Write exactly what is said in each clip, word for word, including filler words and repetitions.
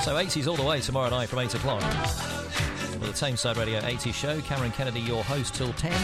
So eighties all the way tomorrow night from eight o'clock. With the Tameside Radio eighties show, Cameron Kennedy, your host, till ten.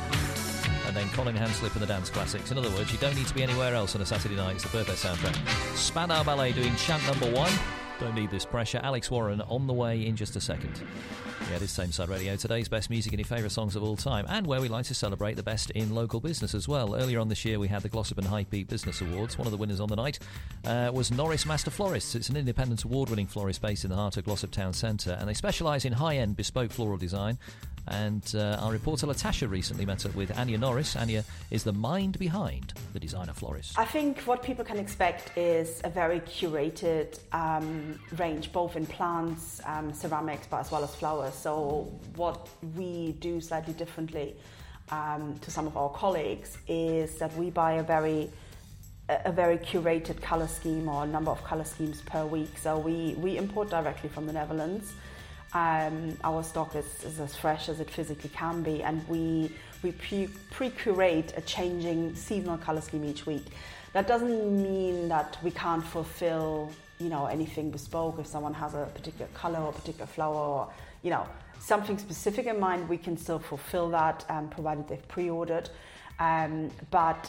And then Colin Hanslip and the Dance Classics. In other words, you don't need to be anywhere else on a Saturday night. It's the perfect soundtrack. Spandau Ballet doing chant number one. Don't need this pressure. Alex Warren on the way in just a second. Yeah, this Tameside Radio, today's best music and your favourite songs of all time, and where we like to celebrate the best in local business as well. Earlier on this year, we had the Glossop and High Peak Business Awards. One of the winners on the night uh, was Norris Master Florists. It's an independent award-winning florist based in the heart of Glossop Town Centre, and they specialise in high-end bespoke floral design. And uh, our reporter Latasha recently met up with Anya Norris. Anya is the mind behind the designer florist. I think what people can expect is a very curated um, range, both in plants, um, ceramics, but as well as flowers. So what we do slightly differently um, to some of our colleagues is that we buy a very a very curated colour scheme, or a number of colour schemes per week. So we, we import directly from the Netherlands. Um, our stock is, is as fresh as it physically can be, and we we pre- pre-curate a changing seasonal colour scheme each week. That doesn't mean that we can't fulfill, you know, anything bespoke. If someone has a particular colour or a particular flower, or, you know, something specific in mind, we can still fulfill that, um, provided they've pre-ordered. Um, but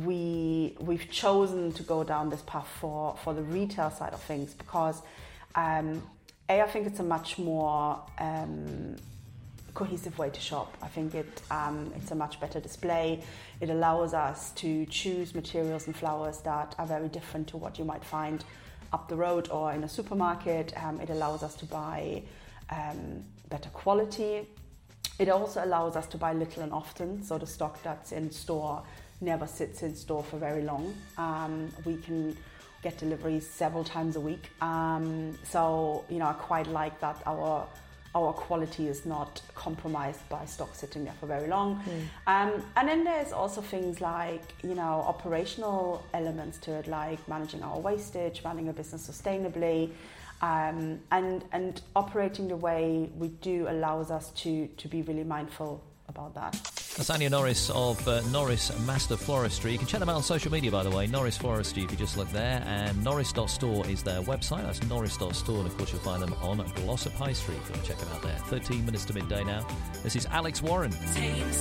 we we've chosen to go down this path for for the retail side of things because. Um, A, I think it's a much more um, cohesive way to shop. I think it um, it's a much better display. It allows us to choose materials and flowers that are very different to what you might find up the road or in a supermarket. Um, it allows us to buy um, better quality. It also allows us to buy little and often, so the stock that's in store never sits in store for very long. Um, we can get deliveries several times a week. Um, so, you know, I quite like that our our quality is not compromised by stock sitting there for very long. Mm. Um, and then there's also things like, you know, operational elements to it, like managing our wastage, running a business sustainably, um, and and operating the way we do allows us to to be really mindful about that. That's Anya Norris of uh, Norris Master Floristry. You can check them out on social media, by the way. Norris Floristry, if you just look there. And norris dot store is their website. That's norris dot store. And, of course, you'll find them on Glossop High Street. Go and check them out there. thirteen minutes to midday now. This is Alex Warren.